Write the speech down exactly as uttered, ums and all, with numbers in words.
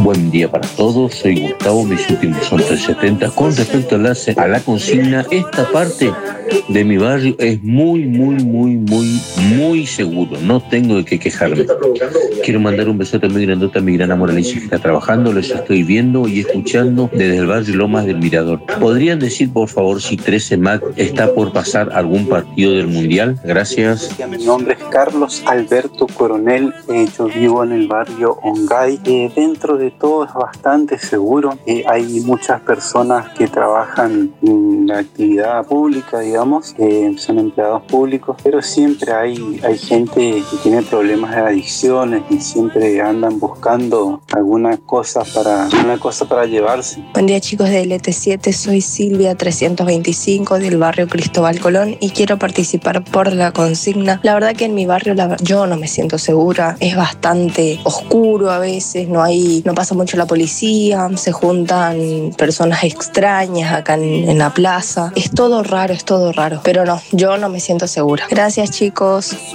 Buen día para todos, soy Gustavo, mis últimos son trescientos setenta. Con respecto a la, a la consigna, esta parte de mi barrio es muy, muy, muy, muy, muy seguro. No tengo de qué quejarme. Quiero mandar un besote muy grandote a mi gran amor Alicia, que está trabajando. Les estoy viendo y escuchando desde el barrio Lomas del Mirador. ¿Podrían decir, por favor, si trece Mac está por pasar algún partido del Mundial? Gracias. Mi nombre es Carlos Alberto Coronel. Eh, yo vivo en el barrio Ongay. Eh, dentro de todo es bastante seguro. Eh, hay muchas personas que trabajan en la actividad pública, digamos, eh, son empleados públicos, pero siempre hay, hay gente que tiene problemas de adicciones y siempre andan buscando alguna cosa para, alguna cosa para llevarse. Buen día, chicos de L T siete, soy Silvia trescientos veinticinco del barrio Cristóbal Colón y quiero participar por la consigna. La verdad que en mi barrio la, yo no me siento segura, es bastante oscuro a veces, no hay, no pasa mucho la policía, se juntan personas extrañas acá en, en la plaza, es todo raro, es todo raro, pero no, yo no me siento segura. Gracias, chicos.